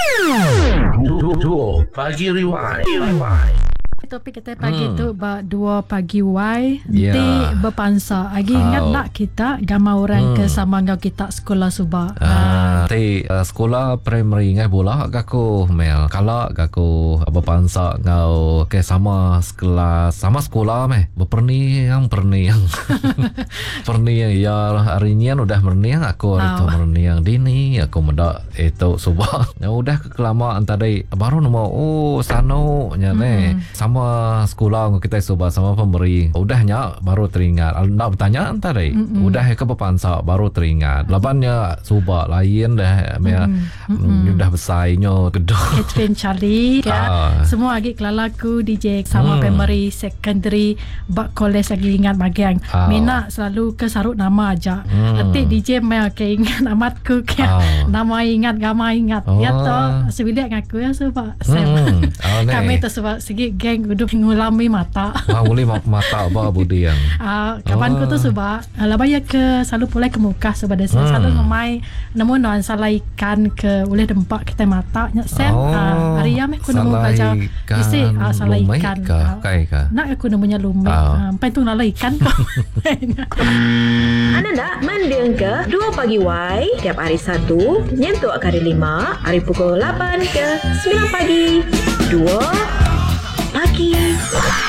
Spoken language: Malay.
Duo Pagi Rewind. Topik kita pagi tu dua pagi Y Ya. nanti berpansa. Lagi ingat tak kita gambar orang ke sama ngau kita sekolah subak. Sekolah primary ngai bola gaku mel. Kalau gaku berpansa ngau ke sama sekelas sama sekolah meh. Berperniang perniang ya hari ni udah merniang aku itu merniang dini aku mendak itu subak. Ya udah kelamaan tadi baru nemu sano nya sama sekolah kita subak sama pemberi. Udahnya baru teringat. Nak bertanya tadi. Udah ke berpansa baru teringat. Labannya subak lain dah udah besarnya gedor. Catherine Charlie ya. Semua lagi kelalaku DJ sama primary secondary bak college lagi ingat bagian. Mina selalu ke sarut nama aja. Nanti DJ mel ke ingat namatku ke nama ingat gama ingat. Ya toh sebilik ngaku ya sebab kami tu sebab segi geng duduk ngulami mata. Boleh mata apa budi yang. Kawanku tu sebab labaya ke selalu pulai ke muka sebab dia selalu ngemai namun non salah ikan ke boleh dempak kita mata nya sen hari ya aku nemu baca isi salah ikan nak aku namanya lumai sampai tu nala ikan Anda nak mendeng ke 2 pagi Y tiap hari Sabtu nyentuh hari 5 hari pukul 8 ke 9 pagi 2 pagi